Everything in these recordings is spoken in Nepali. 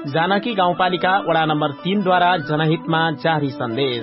जानकी गाउँपालिका वडा नम्बर 3 द्वारा जनहितमा जारी सन्देश।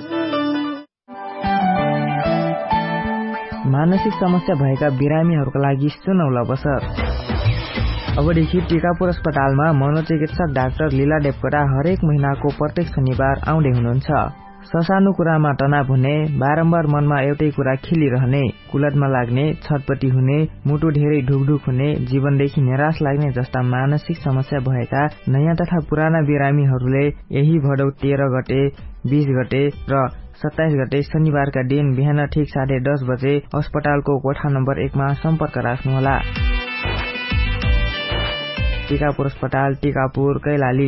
मानसिक समस्या भएका बिरामीहरूका लागि सुनौलो अवसर। अबदेखि टिकापुर अस्पतालमा मनोचिकित्सक डाक्टर लीला देवकोटा हरेक महिनाको प्रत्येक शनिबार आउँदै हुनुहुन्छ। ससानो कुरामा तनाव हुने, बारम्बार मनमा एउटै कुरा खिलिरहने, कुलतमा लाग्ने, छटपटी हुने, मुटु धेरै ढुकढुक हुने, जीवनदेखि निराश लाग्ने जस्ता मानसिक समस्या भएका नयाँ तथा पुराना बिरामीहरूले यही भदौ 13 गते, 20 गते र 27 गते शनिबारका दिन बिहान ठिक 10:30 बजे अस्पतालको कोठा नम्बर 1 मा सम्पर्क राख्नुहोला। टिकापुर अस्पताल, टिकापुर, कैलाली।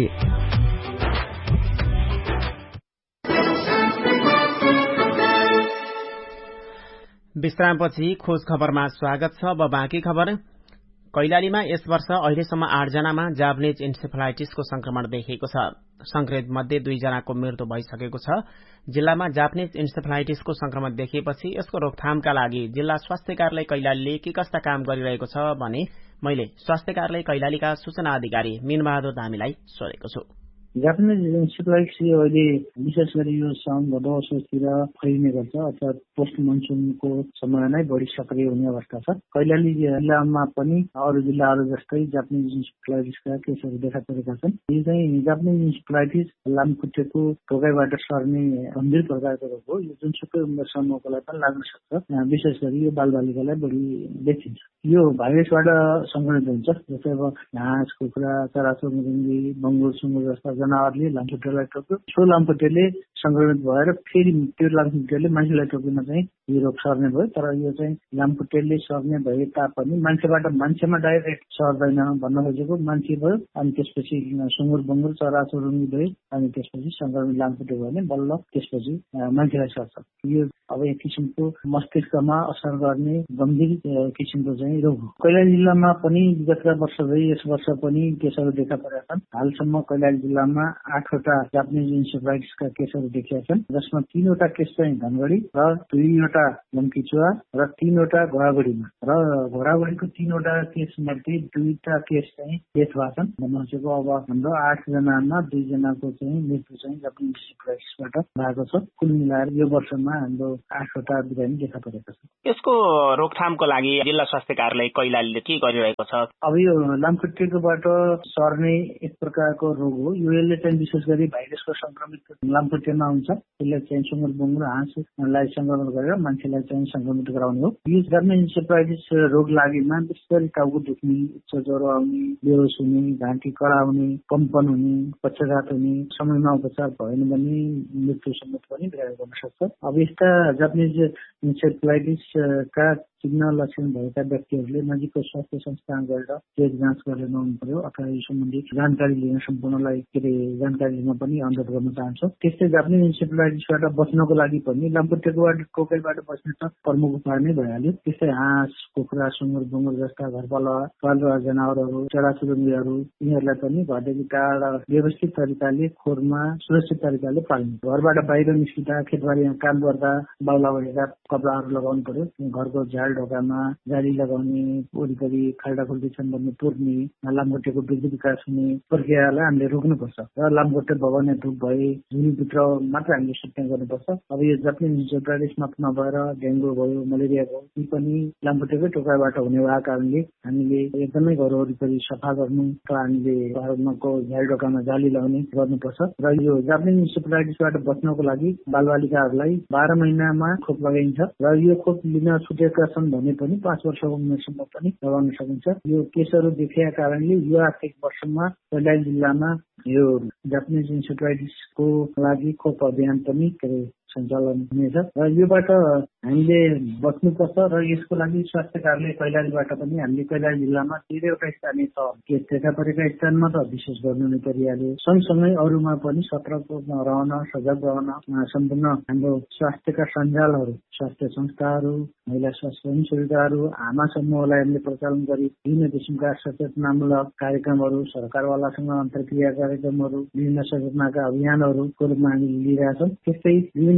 विश्रामपछि खोज खबरमा स्वागत छ। अब बाँकी खबर। कैलालीमा यस वर्ष अहिलेसम्म 8 जनामा जापानिज इन्सेफेलाइटिसको संक्रमण देखिएको छ। संक्रमित मध्ये 2 जनाको मृत्यु भइसकेको छ। जिल्लामा जापानिज इन्सेफेलाइटिसको संक्रमण देखिएपछि यसको रोकथामका लागि जिल्ला स्वास्थ्य कार्यालय कैलालीले के कस्ता काम गरिरहेको छ भने मैले स्वास्थ्य कार्यालय कैलालीका सूचना अधिकारी मीनबहादुर धामीलाई सोधेको छु। जापानिज इन्सेफेलाइटिस अहिले विशेष गरी यो साउन भदौ असोजतिर फैलिने गर्छ अर्थात् पोस्ट मनसुनको समय नै बढी सक्रिय हुने अवस्था छ। कैलाली जिल्लामा पनि अरू जिल्लाहरू जस्तै जापानिज इन्सेफेलाइटिसका केसहरू देखा परेका छन्। यो चाहिँ जापानिज इन्सेफेलाइटिस लामखुट्टेको टोकाइबाट सर्ने गम्भीर प्रकारको रोग हो। यो जुनसुकै उमेर समूहकोलाई पनि लाग्न सक्छ। विशेष गरी यो बालबालिकालाई बढी देखिन्छ। यो भाइरसबाट संक्रमित हुन्छ। जस्तै अब घाँस, कुखुरा, चराचुरुङ्गी, बङ्गुर, सुँगुर जस्ता जनावरले लामखुट्टेलाई टोक्यो। सो लामखुट्टेले संक्रमित भएर फेरि त्यो लामखुट्टेले मान्छेलाई टोक्न चाहिँ यो रोग सर्ने भयो। तर यो चाहिँ लामखुट्टेले सर्ने भए तापनि मान्छेबाट मान्छेमा डाइरेक्ट सर्दैन भन्न खोजेको। मान्छे भयो अनि त्यसपछि सुँगुर, बङ्गुर, चराचुरुङ्गी भयो अनि त्यसपछि संक्रमित लामखुट्टे भयो भने बल्ल त्यसपछि मान्छेलाई सर्छ। यो अब एक किसिमको मस्तिष्कमा असर गर्ने गम्भीर किसिमको चाहिँ रोग हो। कैलाली जिल्लामा पनि विगतका वर्ष भई यस वर्ष पनि केसहरू देखा परेका छन्। हालसम्म कैलाली जिल्लामा 8वटा जापानिज इन्सेफेलाइटिसका केसहरू देखिएका छन्, जसमा 3वटा केस चाहिँ धनगढी र 2वटा लम्कीचुवा र 3वटा घोडागढीमा र घोडागढीको 3वटा केस मध्ये 2टा केस चाहिँ डेथ भएको छन्। भन्नु खोजेको अब हाम्रो 8 जनामा 2 जनाको चाहिँ मृत्यु चाहिँ जापानिज इन्सेफेलाइटिसबाट भएको छ। कुल मिलाएर यो वर्षमा हाम्रो 8वटा बिरामी देखा परेका छन्। यसको रोकथामको लागि जिल्ला स्वास्थ्य कार्यालय कैलालीले के गरिरहेको छ? अब यो लामखुट्टेकोबाट सर्ने एक प्रकारको रोग हो। यसले चाहिँ विशेष गरी भाइरसको संक्रमित लामखुट्टेमा हुन्छ। यसले चाहिँ सुँगुर, बङ्गुर, हाँसलाई संक्रमण गरेर मान्छेलाई चाहिँ संक्रमित गराउने हो। यो जापानिज इन्सेफेलाइटिस रोग लागेमा विशेष गरी टाउको दुख्ने, उच्च ज्वरो आउने, बेहोस हुने, घाँटी कडाउने, कम्पन हुने, पक्षघात हुने, समयमा उपचार भएन भने मृत्यु समेत पनि बिरामी गर्न सक्छ। अब यस्ता जापानिज इन्सेफेलाइटिसका चिन्ह लक्षण भएका व्यक्तिहरूले नजिकको स्वास्थ्य संस्थान गएर तेज जाँच गरेर ल्याउनु पर्यो अथवा यो सम्बन्धी जानकारी लिन सम्पूर्णलाई जानकारी लिन पनि अनुरोध गर्न चाहन्छौँ। त्यस्तै जापानिज इन्सेफेलाइटिसबाट बच्नको लागि पनि लामखुट्टेकोबाट टोकाइबाट बच्ने त प्रमुख उपाय नै भइहाल्यो। त्यस्तै हाँस, कुखुरा, सुँगुर, बङ्गुर जस्ता घरपालुवा जनावरहरू, चराचुरुङ्गीहरू यिनीहरूलाई पनि घरदेखि टाढा व्यवस्थित तरिकाले खोरमा सुरक्षित तरिकाले पाल्नु। घरबाट बाहिर निस्किँदा, खेतबारीमा काम गर्दा बाउला भएका कपडाहरू लगाउनु पर्यो। घरको झाल ढोकामा जाली लगाउने, वरिपरि खाल्डाखुल्डी छन् भन्ने तोड्ने, लामखुट्टेको वृद्धि विकास हुने प्रक्रियालाई हामीले रोक्नुपर्छ र लामखुट्टे भगाउने धुप भए झुलीभित्र मात्र हामीले सुत्ने गर्नुपर्छ। अब यो जापानिज इन्सेफेलाइटिस मात्र नभएर डेङ्गु भयो, मलेरिया भयो, यी पनि लामखुट्टेकै टोकाइबाट हुने भएका कारणले हामीले एकदमै घर वरिपरि सफा गर्नु र हामीले घरको झ्याल ढोकामा जाली लगाउने गर्नुपर्छ। र यो जापानिज इन्सेफेलाइटिसबाट बच्नको लागि बालबालिकाहरूलाई 12 महिनामा खोप लगाइन्छ र यो खोप लिन छुटेका छन् भने पनि 5 वर्षको उमेरसम्म पनि लगाउन सकिन्छ। यो केसहरू देखिएका कारणले यो आर्थिक वर्षमा कैलाली जिल्लामा यो जापानिज इन्सेफेलाइटिसको लागि खोप अभियान पनि सञ्चालन हुनेछ र योबाट हामीले बच्नुपर्छ र यसको लागि स्वास्थ्य कार्यालय कैलालीबाट पनि हामीले कैलाली जिल्लामा 13वटा स्थानीय तह केस देखा परेका स्थानमा त विशेष गर्नु नै परिहाल्यो। सँगसँगै अरूमा पनि सतर्कमा रहन, सजग रहन सम्पूर्ण हाम्रो स्वास्थ्यका सञ्जालहरू, स्वास्थ्य संस्थाहरू, महिला स्वास्थ्य सुविधाहरू, आमा समूहलाई हामीले प्रचालन गरी विभिन्न किसिमका सचेतनामूलक कार्यक्रमहरू, सरकारवालासँग अन्तर्क्रिया कार्यक्रमहरू, विभिन्न सचेतनाका अभियानहरूको रूपमा हामीले लिइरहेका छौँ। त्यस्तै विभिन्न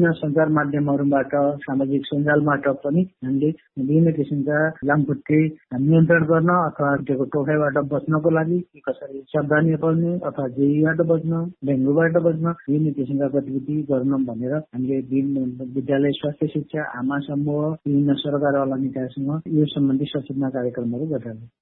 विभिन्न सञ्चार माध्यमहरूबाट सामाजिक सञ्जालबाट पनि हामीले विभिन्न किसिमका लामखुट्टे नियन्त्रण गर्न अथवा त्यो टोकाइबाट बच्नको लागि कसरी सावधानी पर्ने अथवा जेईबाट बच्न, डेङ्गुबाट बच्न विभिन्न किसिमका गतिविधि गर्न भनेर हामीले विभिन्न विद्यालय स्वास्थ्य शिक्षा, आमा समूह, विभिन्न सरकारवाला निकायसँग यो सम्बन्धी सचेतना कार्यक्रमहरू गरिरहेका छौँ।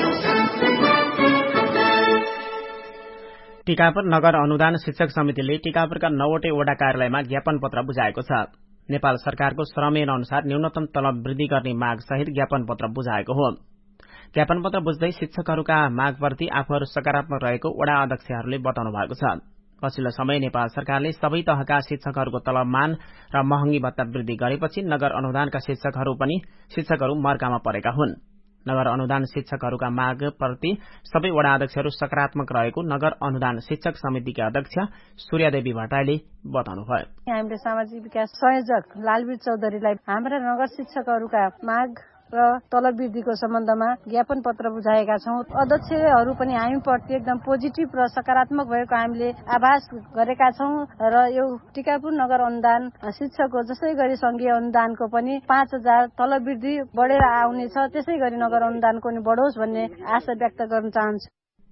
टिकापुर नगर अनुदान शिक्षक समितिले टिकापुरका 9वटै वडा कार्यालयमा ज्ञापन पत्र बुझाएको छ। नेपाल सरकारको श्रम ऐन अनुसार न्यूनतम तलब वृद्धि गर्ने माग सहित ज्ञापन पत्र बुझाएको हो। ज्ञापन पत्र बुझ्दै शिक्षकहरूका मागप्रति आफूहरू सकारात्मक रहेको वडा अध्यक्षहरूले बताउनु भएको छ। पछिल्लो समय नेपाल सरकारले सबै तहका शिक्षकहरूको तलबमान र महँगी भत्ता वृद्धि गरेपछि नगर अनुदानका शिक्षकहरू मर्कामा परेका हुन्। नगर अनुदान शिक्षकहरूका मागप्रति सबै वडा अध्यक्षहरू सकारात्मक रहेको नगर अनुदान शिक्षक समितिका अध्यक्ष सूर्यदेवी भट्टराईले बताउनुभयो। हामीले सामाजिक विकास संयोजक लालवीर चौधरीलाई हाम्रा नगर शिक्षकहरूका माग र तलब वृद्धिको सम्बन्धमा ज्ञापन पत्र बुझाएका छौं। अध्यक्षहरू पनि हामीप्रति एकदम पोजिटिभ र सकारात्मक भएको हामीले आभास गरेका छौं र यो टिकापुर नगर अनुदान शिक्षकको जसै गरी संघीय अनुदानको पनि 5000 तलब वृद्धि बढेर आउनेछ, त्यसै गरी नगर अनुदानको पनि बढोस् भन्ने आशा व्यक्त गर्न चाहन्छु।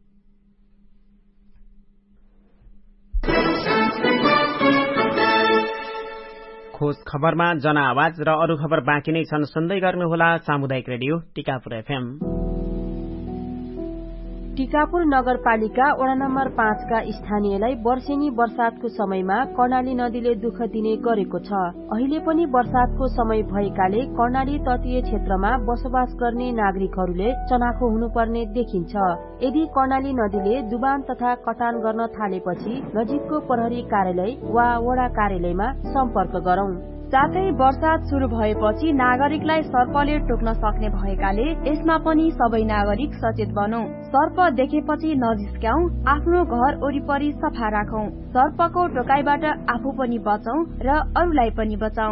खोज खबरमा जनआवाज र अरू खबर बाँकी नै छन्, सुन्दै गर्नुहोला सामुदायिक रेडियो टिकापुर एफएम। टिकापुर नगरपालिका वडा नम्बर 5 का स्थानीयलाई वर्षेनी वर्षातको समयमा कर्णाली नदीले दुःख दिने गरेको छ। अहिले पनि वर्षातको समय भएकाले कर्णाली तटीय क्षेत्रमा बसोबास गर्ने नागरिकहरूले चनाखो हुनुपर्ने देखिन्छ। यदि कर्णाली नदीले डुबान तथा कटान गर्न थालेपछि नजिकको प्रहरी कार्यालय वा वडा कार्यालयमा सम्पर्क गरौं। साथै वर्षात शुरू भएपछि नागरिकलाई सर्पले टोक्न सक्ने भएकाले यसमा पनि सबै नागरिक सचेत बनौं। सर्प देखेपछि नजिस्क्याउ, आफ्नो घर वरिपरि सफा राखौं। सर्पको टोकाइबाट आफू पनि बचौं र अरूलाई पनि बचाउँ।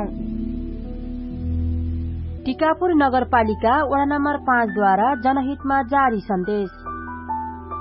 टिकापुर नगरपालिका वडा नम्बर 5 द्वारा जनहितमा जारी सन्देश।